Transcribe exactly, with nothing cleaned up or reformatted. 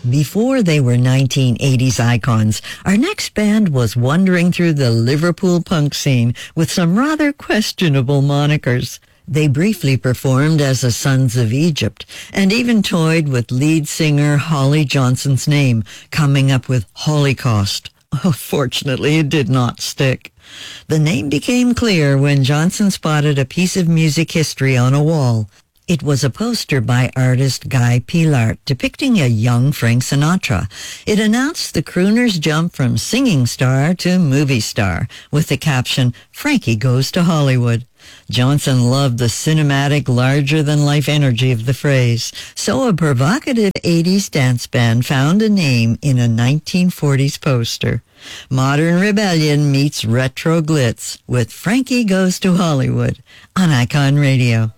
Before they were nineteen eighties icons, our next band was wandering through the Liverpool punk scene with some rather questionable monikers. They briefly performed as the Sons of Egypt and even toyed with lead singer Holly Johnson's name, coming up with Holocaust. Oh, fortunately, it did not stick. The name became clear when Johnson spotted a piece of music history on a wall. It was a poster by artist Guy Pilart depicting a young Frank Sinatra. It announced the crooner's jump from singing star to movie star with the caption, "Frankie Goes to Hollywood." Johnson loved the cinematic, larger-than-life energy of the phrase, so a provocative eighties dance band found a name in a nineteen forties poster. Modern rebellion meets retro glitz with Frankie Goes to Hollywood on Icon Radio.